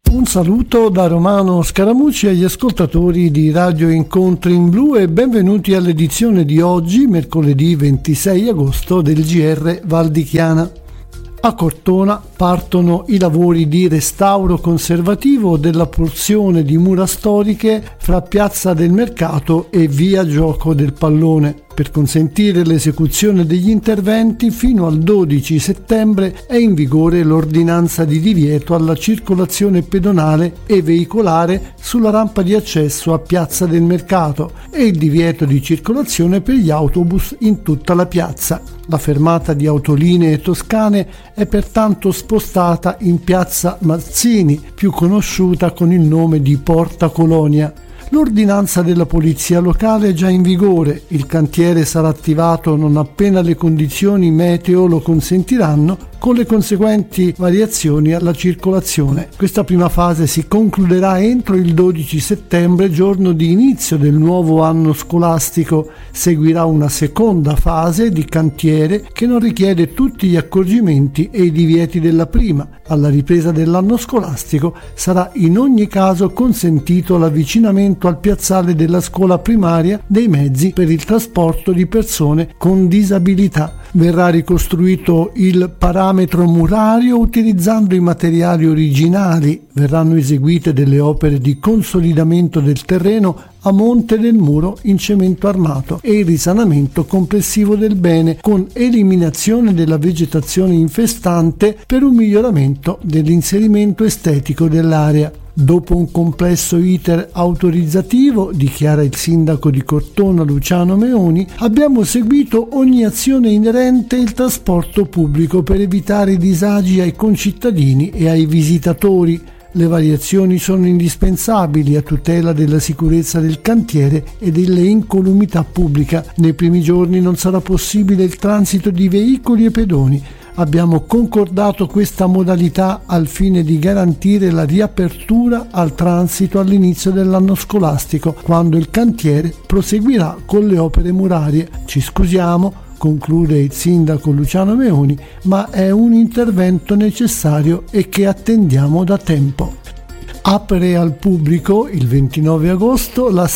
Un saluto da Romano Scaramucci agli ascoltatori di Radio Incontri in Blu e benvenuti all'edizione di oggi, mercoledì 26 agosto del GR Val di Chiana. A Cortona partono i lavori di restauro conservativo della porzione di mura storiche fra Piazza del Mercato e Via Gioco del Pallone. Per consentire l'esecuzione degli interventi, fino al 12 settembre è in vigore l'ordinanza di divieto alla circolazione pedonale e veicolare sulla rampa di accesso a Piazza del Mercato e il divieto di circolazione per gli autobus in tutta la piazza. La fermata di autolinee toscane è pertanto spostata in Piazza Mazzini, più conosciuta con il nome di Porta Colonia. L'ordinanza della polizia locale è già in vigore, il cantiere sarà attivato non appena le condizioni meteo lo consentiranno, con le conseguenti variazioni alla circolazione. Questa prima fase si concluderà entro il 12 settembre, giorno di inizio del nuovo anno scolastico. Seguirà una seconda fase di cantiere che non richiede tutti gli accorgimenti e i divieti della prima. Alla ripresa dell'anno scolastico sarà in ogni caso consentito l'avvicinamento al piazzale della scuola primaria dei mezzi per il trasporto di persone con disabilità. Verrà ricostruito il parametro murario utilizzando i materiali originali. Verranno eseguite delle opere di consolidamento del terreno a monte del muro in cemento armato e il risanamento complessivo del bene con eliminazione della vegetazione infestante per un miglioramento dell'inserimento estetico dell'area. Dopo un complesso iter autorizzativo, dichiara il sindaco di Cortona Luciano Meoni, abbiamo seguito ogni azione inerente al trasporto pubblico per evitare disagi ai concittadini e ai visitatori. Le variazioni sono indispensabili a tutela della sicurezza del cantiere e delle incolumità pubblica. Nei primi giorni non sarà possibile il transito di veicoli e pedoni. Abbiamo concordato questa modalità al fine di garantire la riapertura al transito all'inizio dell'anno scolastico, quando il cantiere proseguirà con le opere murarie. Ci scusiamo, conclude il sindaco Luciano Meoni, ma è un intervento necessario e che attendiamo da tempo. Apre al pubblico il 29 agosto la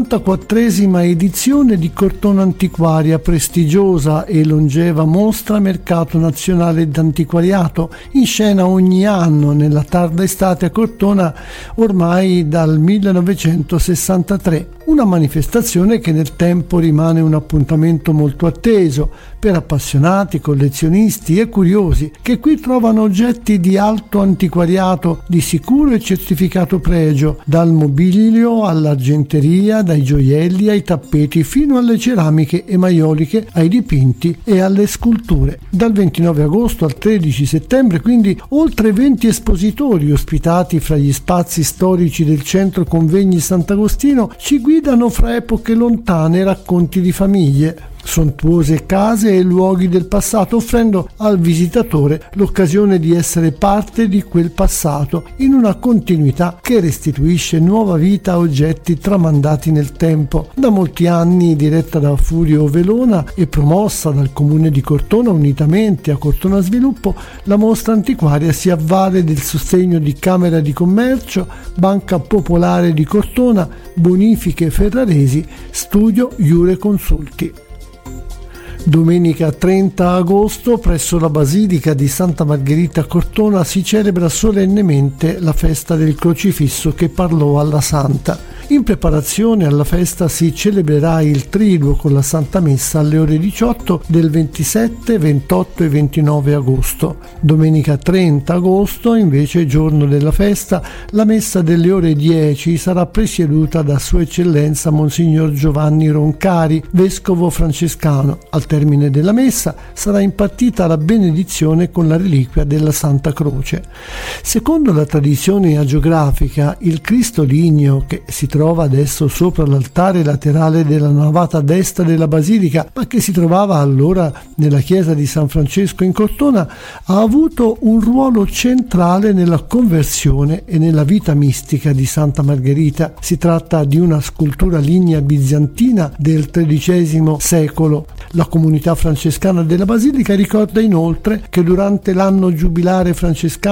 64esima edizione di Cortona Antiquaria, prestigiosa e longeva mostra Mercato Nazionale d'Antiquariato, in scena ogni anno nella tarda estate a Cortona ormai dal 1963. Una manifestazione che nel tempo rimane un appuntamento molto atteso per appassionati, collezionisti e curiosi che qui trovano oggetti di alto antiquariato di sicuro e certificato pregio, dal mobilio all'argenteria, dai gioielli ai tappeti fino alle ceramiche emaioliche, ai dipinti e alle sculture. Dal 29 agosto al 13 settembre quindi oltre 20 espositori ospitati fra gli spazi storici del centro convegni Sant'Agostino ci guidano fra epoche lontane e racconti di famiglie, sontuose case e luoghi del passato, offrendo al visitatore l'occasione di essere parte di quel passato in una continuità che restituisce nuova vita a oggetti tramandati nel tempo. Da molti anni diretta da Furio Velona e promossa dal Comune di Cortona unitamente a Cortona Sviluppo, la mostra antiquaria si avvale del sostegno di Camera di Commercio, Banca Popolare di Cortona, Bonifiche Ferraresi, Studio Iure Consulti. Domenica 30 agosto presso la Basilica di Santa Margherita a Cortona si celebra solennemente la festa del crocifisso che parlò alla Santa. In preparazione alla festa si celebrerà il triduo con la Santa Messa alle ore 18 del 27, 28 e 29 agosto. Domenica 30 agosto, invece, giorno della festa, la messa delle ore 10 sarà presieduta da Sua Eccellenza Monsignor Giovanni Roncari, vescovo francescano. Al termine della messa sarà impartita la benedizione con la reliquia della Santa Croce. Secondo la tradizione agiografica, il Cristo ligneo che si trova adesso sopra l'altare laterale della navata destra della basilica, ma che si trovava allora nella chiesa di San Francesco in Cortona, ha avuto un ruolo centrale nella conversione e nella vita mistica di Santa Margherita. Si tratta di una scultura lignea bizantina del XIII secolo. La comunità francescana della basilica ricorda inoltre che durante l'anno giubilare francescano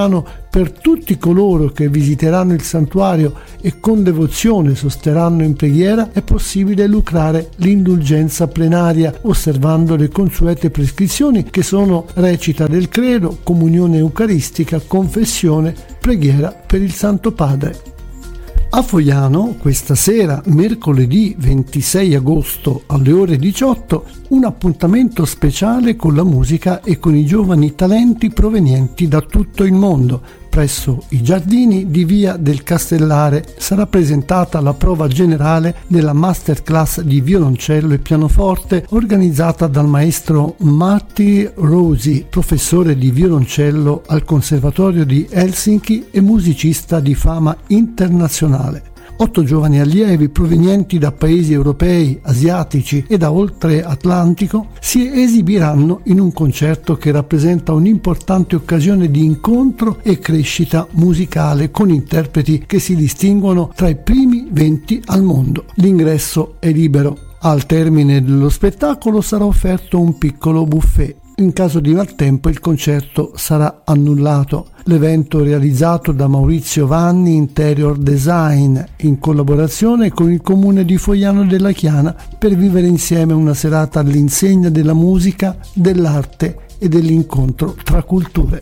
Per tutti coloro che visiteranno il santuario e con devozione sosterranno in preghiera è possibile lucrare l'indulgenza plenaria osservando le consuete prescrizioni che sono recita del credo, comunione eucaristica, confessione, preghiera per il Santo Padre. A Fogliano, questa sera, mercoledì 26 agosto alle ore 18, un appuntamento speciale con la musica e con i giovani talenti provenienti da tutto il mondo. Presso i giardini di Via del Castellare sarà presentata la prova generale della masterclass di violoncello e pianoforte organizzata dal maestro Marty Rosi, professore di violoncello al Conservatorio di Helsinki e musicista di fama internazionale. 8 giovani allievi provenienti da paesi europei, asiatici e da oltre Atlantico si esibiranno in un concerto che rappresenta un'importante occasione di incontro e crescita musicale con interpreti che si distinguono tra i primi 20 al mondo. L'ingresso è libero. Al termine dello spettacolo sarà offerto un piccolo buffet. In caso di maltempo il concerto sarà annullato. L'evento realizzato da Maurizio Vanni Interior Design in collaborazione con il comune di Fogliano della Chiana per vivere insieme una serata all'insegna della musica, dell'arte e dell'incontro tra culture.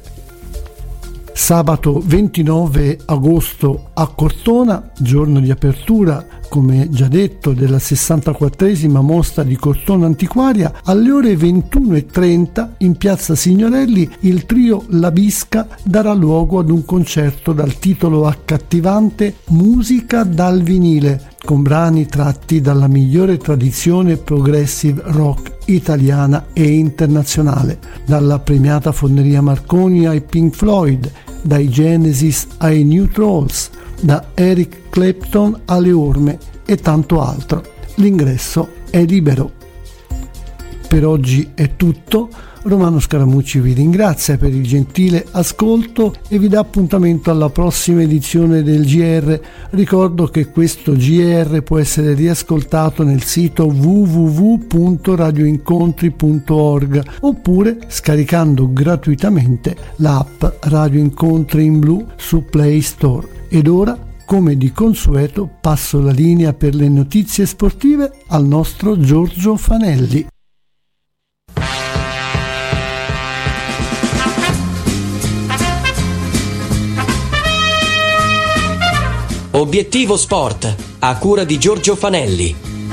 Sabato 29 agosto a Cortona, giorno di apertura, come già detto, della 64esima mostra di Cortona Antiquaria, alle ore 21:30 in piazza Signorelli il trio La Bisca darà luogo ad un concerto dal titolo accattivante Musica dal vinile, con brani tratti dalla migliore tradizione progressive rock italiana e internazionale, dalla premiata Fonderia Marconi ai Pink Floyd, dai Genesis ai New Trolls, da Eric Clapton alle Orme e tanto altro. L'ingresso è libero. Per oggi è tutto. Romano Scaramucci vi ringrazia per il gentile ascolto e vi dà appuntamento alla prossima edizione del GR. Ricordo che questo GR può essere riascoltato nel sito www.radioincontri.org oppure scaricando gratuitamente l'app Radio Incontri in blu su Play Store. Ed ora, come di consueto, passo la linea per le notizie sportive al nostro Giorgio Fanelli. Obiettivo Sport, a cura di Giorgio Fanelli.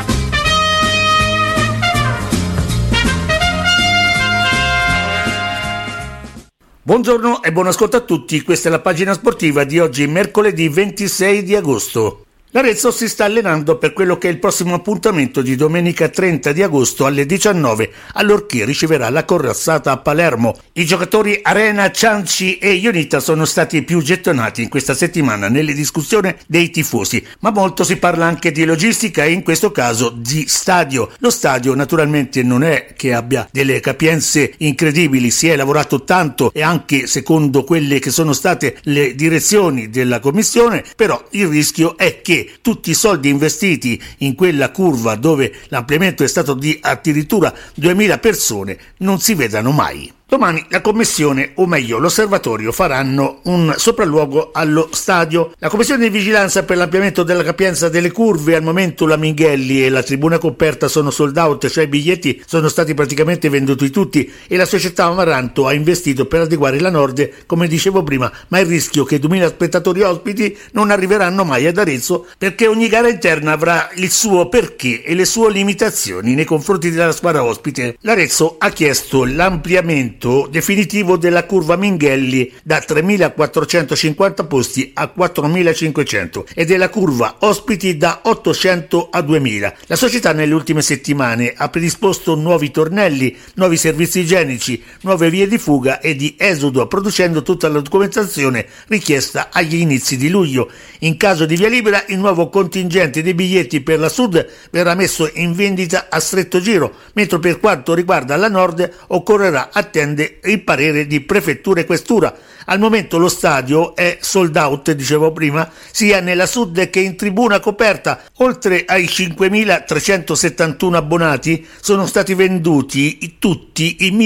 Buongiorno e buon ascolto a tutti, questa è la pagina sportiva di oggi, mercoledì 26 di agosto. L'Arezzo si sta allenando per quello che è il prossimo appuntamento di domenica 30 di agosto alle 19, allorché riceverà la corazzata a Palermo. I giocatori Arena, Cianci e Ionita sono stati più gettonati in questa settimana nelle discussioni dei tifosi, ma molto si parla anche di logistica e in questo caso di stadio. Lo stadio naturalmente non è che abbia delle capienze incredibili, si è lavorato tanto e anche secondo quelle che sono state le direzioni della commissione, però il rischio è che tutti i soldi investiti in quella curva dove l'ampliamento è stato di addirittura 2000 persone non si vedano mai. Domani la commissione, o meglio l'osservatorio, faranno un sopralluogo allo stadio. La commissione di vigilanza per l'ampliamento della capienza delle curve, al momento la Minghelli e la tribuna coperta sono sold out, cioè i biglietti sono stati praticamente venduti tutti e la società Amaranto ha investito per adeguare la Nord, come dicevo prima, ma il rischio che 2000 spettatori ospiti non arriveranno mai ad Arezzo perché ogni gara interna avrà il suo perché e le sue limitazioni nei confronti della squadra ospite. L'Arezzo ha chiesto l'ampliamento definitivo della curva Minghelli da 3.450 posti a 4.500 e della curva ospiti da 800 a 2.000. La società nelle ultime settimane ha predisposto nuovi tornelli, nuovi servizi igienici, nuove vie di fuga e di esodo, producendo tutta la documentazione richiesta agli inizi di luglio. In caso di via libera, il nuovo contingente dei biglietti per la Sud verrà messo in vendita a stretto giro, mentre per quanto riguarda la Nord occorrerà attendere attende il parere di prefettura e questura. Al momento lo stadio è sold out, dicevo prima, sia nella sud che in tribuna coperta. Oltre ai 5.371 abbonati sono stati venduti tutti i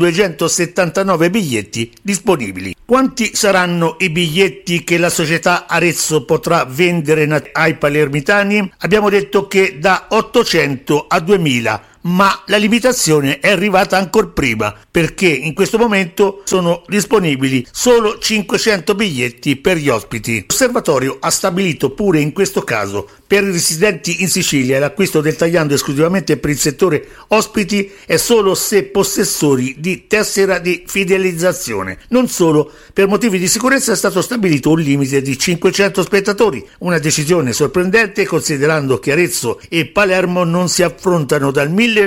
1.279 biglietti disponibili. Quanti saranno i biglietti che la società Arezzo potrà vendere ai palermitani? Abbiamo detto che da 800 a 2.000. Ma la limitazione è arrivata ancora prima, perché in questo momento sono disponibili solo 500 biglietti per gli ospiti. L'osservatorio ha stabilito pure in questo caso per i residenti in Sicilia l'acquisto del tagliando esclusivamente per il settore ospiti è solo se possessori di tessera di fidelizzazione. Non solo, per motivi di sicurezza è stato stabilito un limite di 500 spettatori, una decisione sorprendente considerando che Arezzo e Palermo non si affrontano dal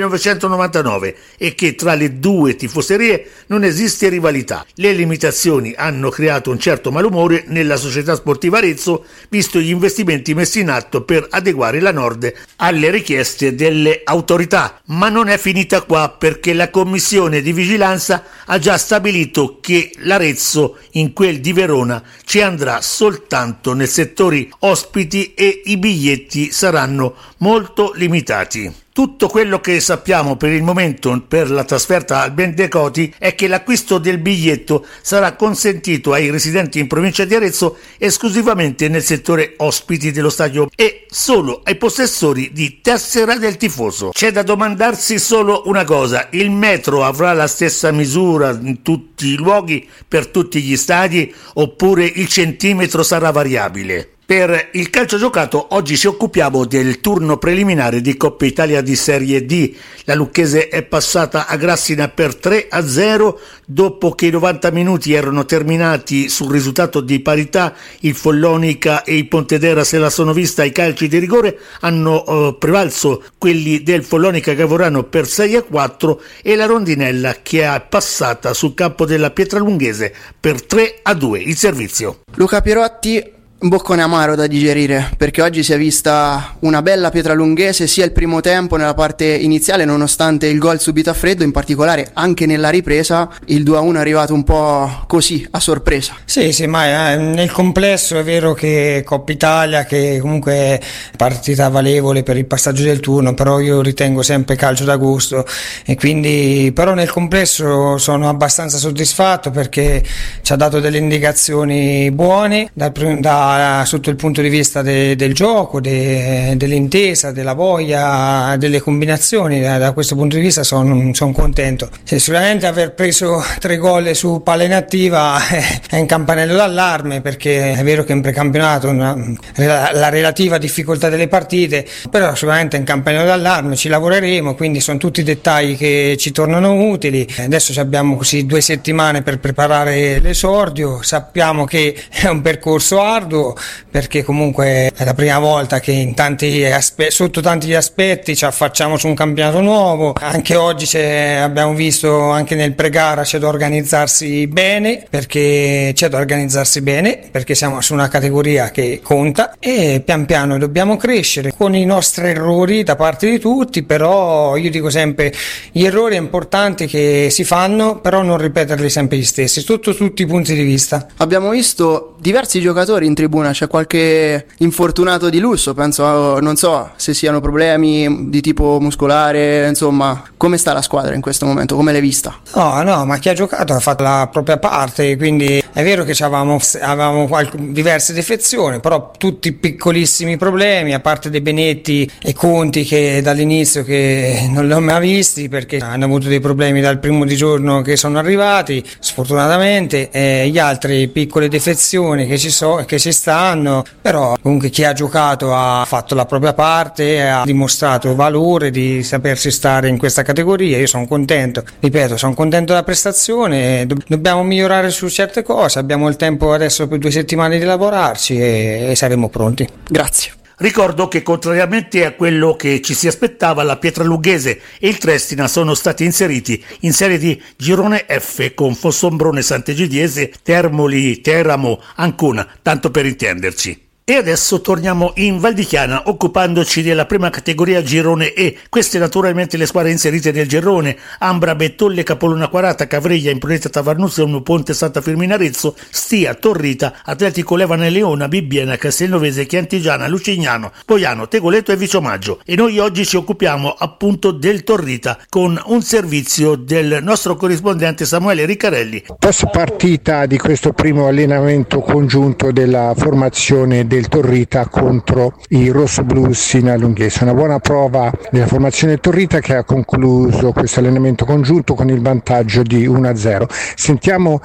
1999 e che tra le due tifoserie non esiste rivalità. Le limitazioni hanno creato un certo malumore nella società sportiva Arezzo, visto gli investimenti messi in atto per adeguare la Nord alle richieste delle autorità. Ma non è finita qua, perché la commissione di vigilanza ha già stabilito che l'Arezzo in quel di Verona ci andrà soltanto nel settore ospiti e i biglietti saranno molto limitati. Tutto quello che sappiamo per il momento per la trasferta al Bendecoti è che l'acquisto del biglietto sarà consentito ai residenti in provincia di Arezzo esclusivamente nel settore ospiti dello stadio e solo ai possessori di tessera del tifoso. C'è da domandarsi solo una cosa: il metro avrà la stessa misura in tutti i luoghi per tutti gli stadi oppure il centimetro sarà variabile? Per il calcio giocato oggi ci occupiamo del turno preliminare di Coppa Italia di Serie D. La Lucchese è passata a Grassina per 3-0 dopo che i 90 minuti erano terminati sul risultato di parità. Il Follonica e il Pontedera se la sono vista ai calci di rigore, hanno prevalso quelli del Follonica Gavorano per 6-4 e la Rondinella che è passata sul campo della Pietralunghese per 3-2 il servizio. Luca Pierotti, un boccone amaro da digerire, perché oggi si è vista una bella Pietralunghese sia il primo tempo nella parte iniziale, nonostante il gol subito a freddo, in particolare anche nella ripresa il 2-1 è arrivato un po' così a sorpresa. Sì, ma nel complesso è vero che Coppa Italia, che comunque è partita valevole per il passaggio del turno, però io ritengo sempre calcio d'agosto e quindi però nel complesso sono abbastanza soddisfatto perché ci ha dato delle indicazioni buone sotto il punto di vista del gioco, dell'intesa, della voglia, delle combinazioni. Da questo punto di vista sono contento. Sicuramente aver preso 3 gol su palla inattiva è un campanello d'allarme, perché è vero che in precampionato la relativa difficoltà delle partite, però sicuramente è un campanello d'allarme, ci lavoreremo, quindi sono tutti dettagli che ci tornano utili. Adesso abbiamo così 2 settimane per preparare l'esordio, sappiamo che è un percorso arduo perché comunque è la prima volta che sotto tanti aspetti ci affacciamo su un campionato nuovo. Anche oggi abbiamo visto, anche nel pre-gara c'è da organizzarsi bene, perché siamo su una categoria che conta e pian piano dobbiamo crescere con i nostri errori da parte di tutti, però io dico sempre gli errori è importante che si fanno, però non ripeterli sempre gli stessi sotto tutti i punti di vista. Abbiamo visto diversi giocatori in tribuna, c'è qualche infortunato di lusso, penso, non so se siano problemi di tipo muscolare, insomma, come sta la squadra in questo momento, come l'hai vista? No, ma chi ha giocato ha fatto la propria parte, quindi è vero che avevamo diverse defezioni, però tutti piccolissimi problemi, a parte dei Benetti e Conti che dall'inizio che non li ho mai visti perché hanno avuto dei problemi dal primo di giorno che sono arrivati, sfortunatamente, gli altri piccole defezioni che ci stanno, però comunque chi ha giocato ha fatto la propria parte, ha dimostrato valore di sapersi stare in questa categoria. Io sono contento, ripeto, sono contento della prestazione, dobbiamo migliorare su certe cose, abbiamo il tempo adesso per 2 settimane di lavorarci e saremo pronti. Grazie. Ricordo che contrariamente a quello che ci si aspettava, la Pietralughese e il Trestina sono stati inseriti in serie di girone F con Fossombrone, Sant'Egidiese, Termoli, Teramo, Ancona, tanto per intenderci. E adesso torniamo in Val di Chiana occupandoci della prima categoria girone E. Queste naturalmente le squadre inserite nel girone: Ambra, Bettolle, Capolona Quarata, Cavreglia, Impresa Tavarnuzza, Ponte Santa Firmina Arezzo, Stia, Torrita, Atletico Levane Leona, Bibbiena, Castelnovese, Chiantigiana, Lucignano, Boiano, Tegoletto e Viciomaggio. E noi oggi ci occupiamo appunto del Torrita con un servizio del nostro corrispondente Samuele Riccarelli. Post partita di questo primo allenamento congiunto della formazione del Torrita contro i rossoblues in Alunghese. Una buona prova della formazione Torrita che ha concluso questo allenamento congiunto con il vantaggio di 1-0. Sentiamo